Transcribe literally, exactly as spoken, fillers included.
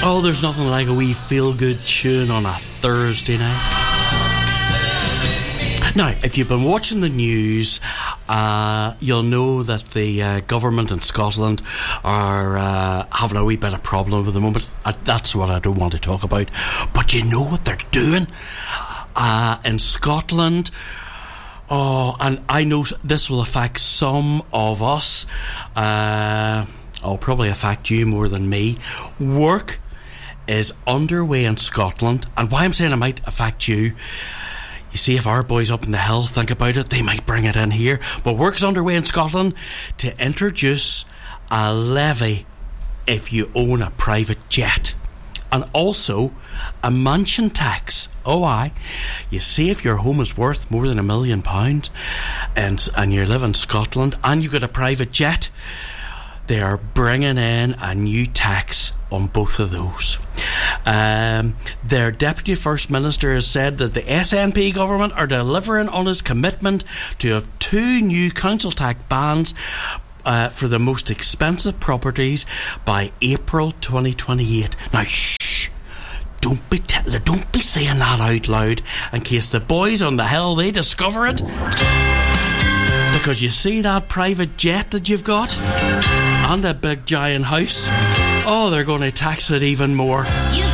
Oh, there's nothing like a wee feel-good tune on a Thursday night. Now, if you've been watching the news, uh, you'll know that the uh, government in Scotland are uh, having a wee bit of problem at the moment. Uh, that's what I don't want to talk about. But you know what they're doing uh, in Scotland? Oh, and I know this will affect some of us. Uh, it'll probably affect you more than me. Work is underway in Scotland, and why I'm saying it might affect you, you see, if our boys up in the hill think about it, they might bring it in here. But work's underway in Scotland to introduce a levy if you own a private jet, and also a mansion tax. Oh, aye. You see, if your home is worth more than a million pounds and and you live in Scotland and you got a private jet, they are bringing in a new tax on both of those. Um, their Deputy First Minister has said that the S N P government are delivering on his commitment to have two new council tax bans uh, for the most expensive properties by April twenty twenty-eight. Now, shh! Don't be t- don't be saying that out loud in case the boys on the hill, they discover it. Because you see that private jet that you've got and that big giant house, oh, they're going to tax it even more. You